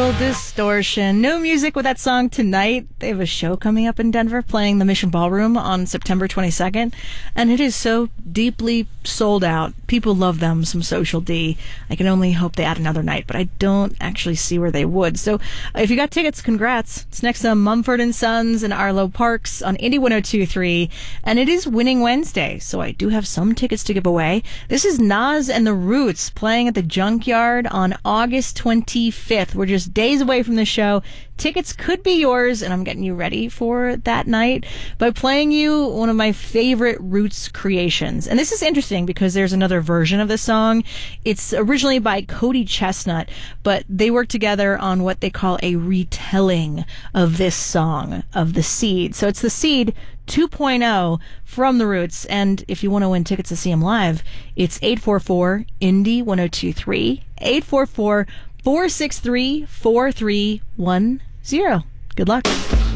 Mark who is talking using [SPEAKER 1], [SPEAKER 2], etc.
[SPEAKER 1] Digital Distortion. No music with that song tonight. They have a show coming up in Denver playing the Mission Ballroom on September 22nd, and it is so deeply sold out. People love them, some Social D. I can only hope they add another night, but I don't actually see where they would. So if you got tickets, congrats. It's next to Mumford & Sons and Arlo Parks on Indie 102.3, and it is Winning Wednesday, so I do have some tickets to give away. This is Nas and the Roots playing at the Junkyard on August 25th. We're just days away from the show. Tickets could be yours, and I'm getting you ready for that night by playing you one of my favorite Roots creations. And this is interesting because there's another version of the song. It's originally by Cody Chestnut, but they work together on what they call a retelling of this song, of The Seed. So it's The Seed 2.0 from the Roots. And if you want to win tickets to see them live, it's 844-INDIE-1023, 844-463-4310. Good luck.